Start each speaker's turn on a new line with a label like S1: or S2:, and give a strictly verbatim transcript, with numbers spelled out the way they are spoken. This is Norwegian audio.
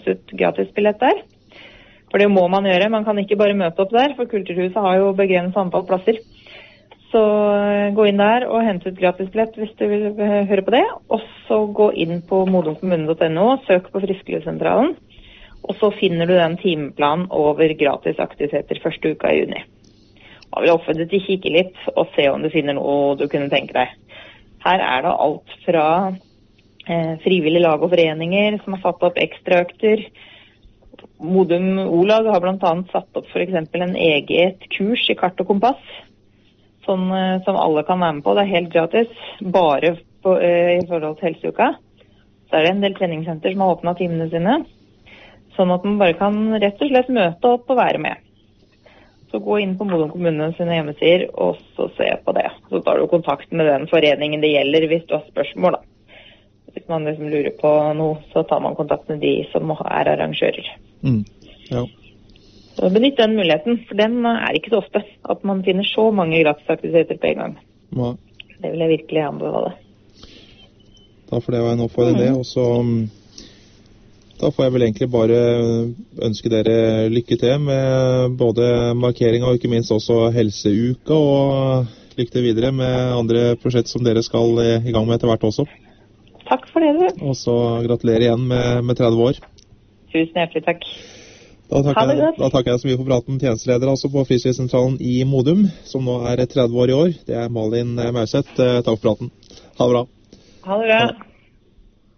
S1: løse ut gratisbillett der. For det må man gjøre, man kan ikke bare møte opp der, for Kulturhuset har jo begrenset antall plasser. Så gå inn der og hente ut gratisbillett hvis du vil høre på det, og så gå inn på modumkommune punktum no, søk på Frisklivssentralen, og så finner du den timeplanen over gratisaktiviteter første uka i juni. Jeg vil oppfordre til å kikke litt og se om du finner noe du kunne tenke deg. Her er det alt fra eh, frivillige lag og foreninger som har satt opp ekstraøkter. Modum O-lag har blant annet satt opp for eksempel en eget kurs i kart og kompass, sånn, eh, som alle kan være med på. Det er helt gratis, bare på, eh, i forhold til helseuka. Så er det en del treningssenter som har åpnet timene sine, sånn at man bare kan rett og slett møte opp og være med. Så gå inn på Modum kommune sine hjemmesider, og så se på det. Så tar du kontakt med den foreningen det gjelder hvis du har spørsmål, da. Hvis man liksom lurer på noe, så tar man kontakt med de som er arrangører.
S2: Mm. Ja.
S1: Så benytt den muligheten, for den er ikke så ofte at man finner så mange gratisaktiviteter på en gang.
S2: Ja.
S1: Det vil jeg virkelig anbefale.
S2: Da får det være en oppfordring det, og så da får jeg vel egentlig bare ønske dere lykke til med både markering og ikke minst også helseuka, og lykke til videre med andre prosjekt som dere skal i gang med etter hvert også.
S1: Takk for det, du.
S2: Og så gratulerer igjen med, med tretti år.
S1: Tusen hjertelig takk.
S2: Da takker, jeg, da takker jeg så mye for praten, tjenesteleder altså på Frisklivssentralen i Modum, som nå er tretti år i år. Det er Malin Mauseth. Takk for praten. Ha det bra.
S1: Ha det bra.